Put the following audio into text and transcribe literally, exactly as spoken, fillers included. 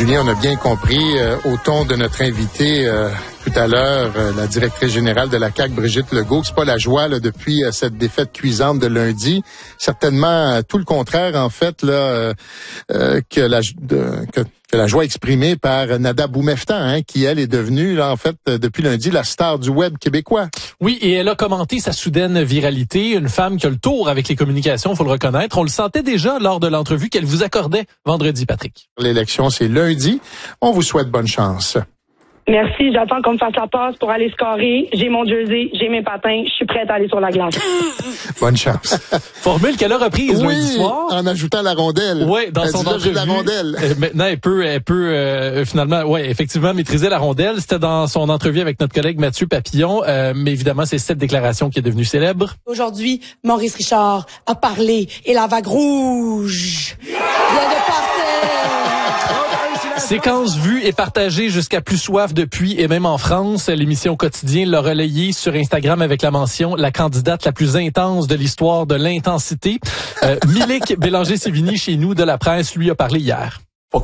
Julien, on a bien compris euh, au ton de notre invité euh, tout à l'heure, euh, la directrice générale de la C A Q, Brigitte Legault, que c'est pas la joie là, depuis euh, cette défaite cuisante de lundi. Certainement euh, tout le contraire, en fait, là, euh, euh, que, la, de, que, que la joie exprimée par Nada Boumefta, hein, qui, elle, est devenue, là, en fait, euh, depuis lundi, la star du web québécois. Oui, et elle a commenté sa soudaine viralité, une femme qui a le tour avec les communications, faut le reconnaître. On le sentait déjà lors de l'entrevue qu'elle vous accordait vendredi, Patrick. L'élection, c'est lundi. On vous souhaite bonne chance. Merci, j'attends qu'on me fasse la passe pour aller scorer. J'ai mon jersey, j'ai mes patins, je suis prête à aller sur la glace. Bonne chance. Formule qu'elle a reprise oui, lundi soir. En ajoutant la rondelle. Oui, dans elle son dit, là, entrevue. j'ai la rondelle. Euh, maintenant, elle peut, elle peut euh, finalement, ouais, effectivement maîtriser la rondelle. C'était dans son entrevue avec notre collègue Mathieu Papillon. Euh, mais évidemment, c'est cette déclaration qui est devenue célèbre. Aujourd'hui, Maurice Richard a parlé et la vague rouge vient de passer. Séquence vue et partagée jusqu'à plus soif depuis et même en France. L'émission Quotidien l'a relayée sur Instagram avec la mention « La candidate la plus intense de l'histoire de l'intensité ». Euh, Milik Bélanger-Sévigny, chez nous, de la presse, lui a parlé hier.